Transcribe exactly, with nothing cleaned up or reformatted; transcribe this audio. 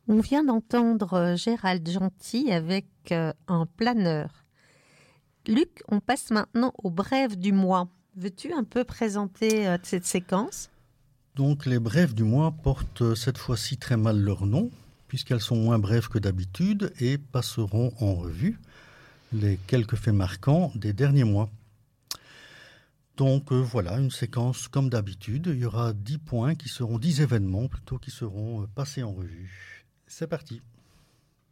On vient d'entendre euh, Gérald Gentil avec euh, un planeur. Luc, on passe maintenant aux brèves du mois. Veux-tu un peu présenter euh, cette séquence ? Donc les brèves du mois portent euh, cette fois-ci très mal leur nom, puisqu'elles sont moins brèves que d'habitude et passeront en revue les quelques faits marquants des derniers mois. Donc euh, voilà, une séquence comme d'habitude. Il y aura dix points qui seront, dix événements plutôt, qui seront euh, passés en revue. C'est parti.